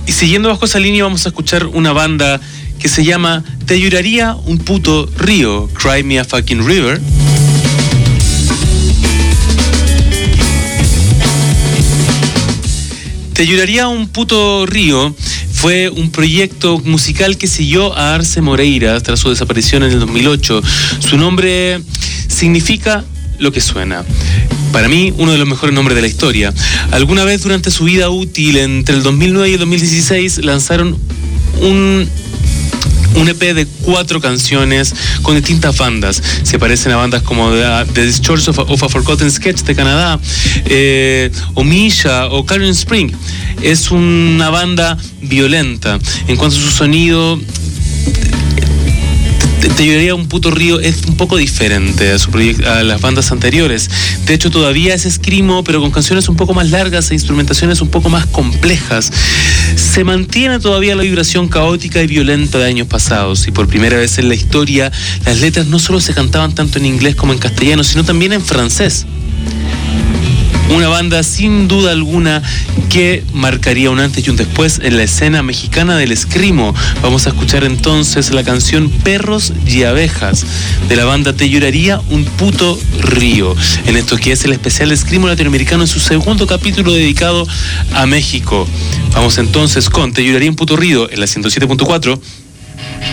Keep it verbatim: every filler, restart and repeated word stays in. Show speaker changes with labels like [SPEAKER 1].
[SPEAKER 1] Y siguiendo bajo esa línea vamos a escuchar una banda que se llama Te lloraría un puto río, Cry Me a Fucking River. Te lloraría un puto río fue un proyecto musical que siguió a Arce Moreira tras su desaparición en el dos mil ocho. Su nombre significa lo que suena. Para mí, uno de los mejores nombres de la historia. Alguna vez durante su vida útil, entre el dos mil nueve y el dos mil dieciséis, lanzaron un... un E P de cuatro canciones con distintas bandas. Se parecen a bandas como The, The Discourse of a, of a Forgotten Sketch de Canadá, eh, o Misha, o Karen Spring. Es una banda violenta. En cuanto a su sonido, Te lloraría un puto río es un poco diferente a, su proyecto, a las bandas anteriores. De hecho, todavía es screamo, pero con canciones un poco más largas e instrumentaciones un poco más complejas. Se mantiene todavía la vibración caótica y violenta de años pasados, y por primera vez en la historia, las letras no solo se cantaban tanto en inglés como en castellano, sino también en francés. Una banda sin duda alguna que marcaría un antes y un después en la escena mexicana del screamo. Vamos a escuchar entonces la canción Perros y Abejas de la banda Te lloraría un puto río, en esto que es el especial de screamo latinoamericano en su segundo capítulo dedicado a México. Vamos entonces con Te lloraría un puto río en la ciento siete punto cuatro.